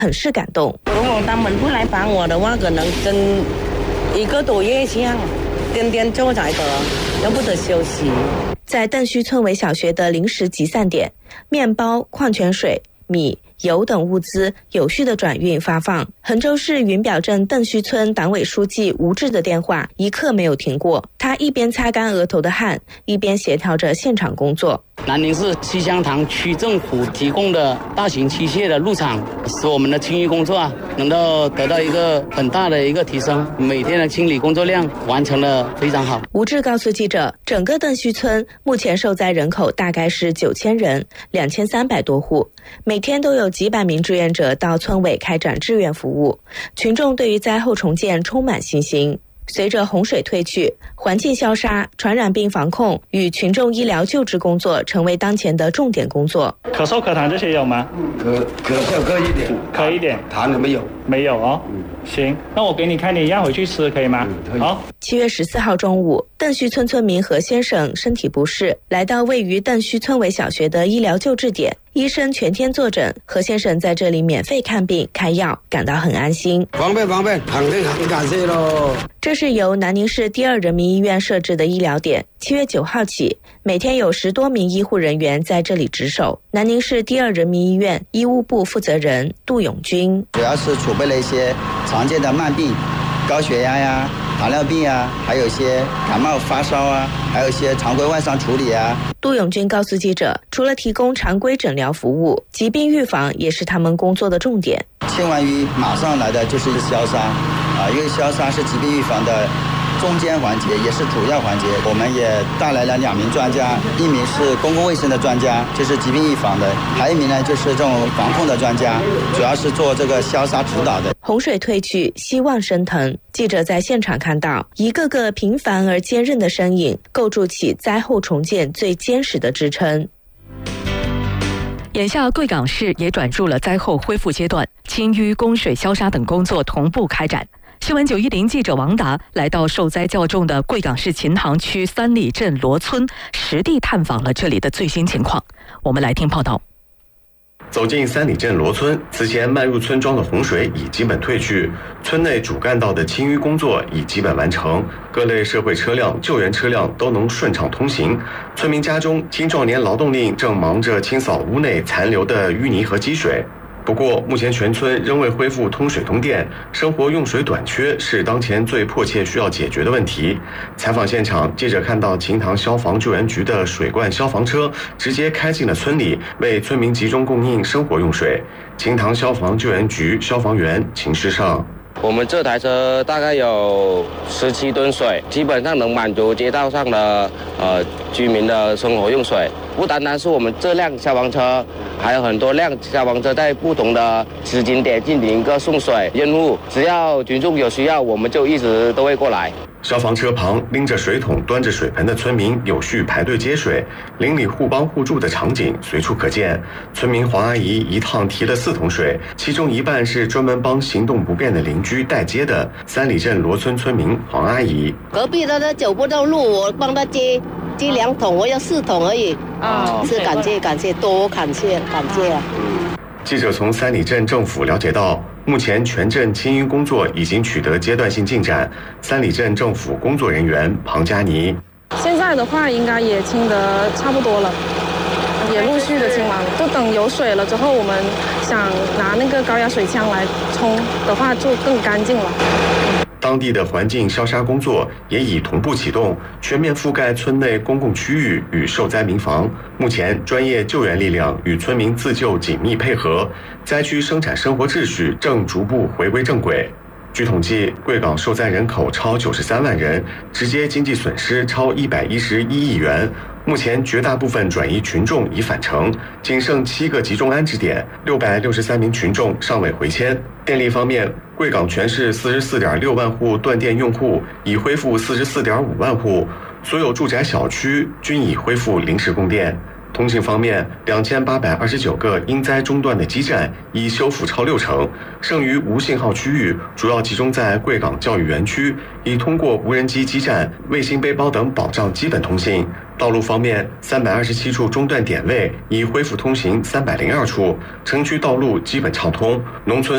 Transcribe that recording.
很是感动。 如果他们不来帮我的话，可能真1个多月这样，天天坐在这，又不得休息。 在邓须村委小学的临时集散点，面包、矿泉水、米、油等物资有序的转运发放。衡州市云表镇邓须村党委书记吴志的电话一刻没有停过，他一边擦干额头的汗，一边协调着现场工作。 南宁市西乡塘区政府提供的大型机械的入场，使我们的清淤工作能够得到一个很大的一个提升，每天的清理工作量完成了非常好。 吴志告诉记者，整个邓须村目前受灾人口大概是9000人，2300多户，每天都有几百名志愿者到村委开展志愿服务，群众对于灾后重建充满信心。随着洪水退去，环境消杀、传染病防控与群众医疗救治工作成为当前的重点工作。 可瘦可糖这些有吗？ 可瘦可一点， 可一点， 糖的没有， 没有哦。行，那我给你开点药回去吃，可以吗？好。 7月14号中午，邓须村村民何先生身体不适，来到位于邓须村委小学的医疗救治点，医生全天坐诊，何先生在这里免费看病开药，感到很安心。 方便，肯定很感谢喽。 这是由南宁市第2人民医院设置的医疗点，7月9号起，每天有10多名医护人员在这里值守。南宁市第2人民医院医务部负责人杜永军， 主要是储备了一些常见的慢病，高血压呀、糖尿病啊，还有一些感冒发烧啊，还有一些常规外伤处理啊。 杜永军告诉记者，除了提供常规诊疗服务，疾病预防也是他们工作的重点。 清完淤马上来的就是消杀因为消杀是疾病预防的中间环节，也是主要环节。我们也带来了2名专家，一名是公共卫生的专家，就是疾病预防的，还有一名呢就是这种防控的专家，主要是做这个消杀指导的。 洪水退去，希望升腾。记者在现场看到一个个平凡而坚韧的身影，构筑起灾后重建最坚实的支撑。 眼下贵港市也转入了灾后恢复阶段，清淤、供水、消杀等工作同步开展。新闻910记者王达来到受灾较重的贵港市秦塘区三里镇罗村，实地探访了这里的最新情况。我们来听报道。 走进三里镇罗村，此前漫入村庄的洪水已基本退去，村内主干道的清淤工作已基本完成，各类社会车辆、救援车辆都能顺畅通行。村民家中青壮年劳动力正忙着清扫屋内残留的淤泥和积水。不过，目前全村仍未恢复通水通电，生活用水短缺是当前最迫切需要解决的问题。采访现场，记者看到秦塘消防救援局的水罐消防车直接开进了村里，为村民集中供应生活用水。秦塘消防救援局消防员秦世胜。 我们这台车大概有17吨水，基本上能满足街道上的居民的生活用水。不单单是我们这辆消防车，还有很多辆消防车在不同的时间点进行一个送水任务。只要群众有需要，我们就一直都会过来。 消防车旁拎着水桶、端着水盆的村民有序排队接水，邻里互帮互助的场景随处可见。村民黄阿姨一趟提了4桶水，其中一半是专门帮行动不便的邻居代接的。三里镇罗村村民黄阿姨， 隔壁的他走不到路，我帮他接2桶，我要4桶而已。是感谢，多感谢啊！ 记者从三里镇政府了解到，目前全镇清淤工作已经取得阶段性进展。三里镇政府工作人员庞佳妮， 现在的话应该也清得差不多了，也陆续的清完了，就等有水了之后，我们想拿那个高压水枪来冲的话，就更干净了。 当地的环境消杀工作也已同步启动，全面覆盖村内公共区域与受灾民房。目前，专业救援力量与村民自救紧密配合，灾区生产生活秩序正逐步回归正轨。据统计，贵港受灾人口超93万人，直接经济损失超111亿元。目前绝大部分转移群众已返程，仅剩7个集中安置点，663名群众尚未回迁。电力方面，贵港全市44.6万户断电用户已恢复44.5万户，所有住宅小区均已恢复临时供电。 通信方面，2829个因灾中断的基站已修复超60%，剩余无信号区域主要集中在贵港教育园区，已通过无人机基站、卫星背包等保障基本通信。道路方面，327处中断点位已恢复通行302处，城区道路基本畅通，农村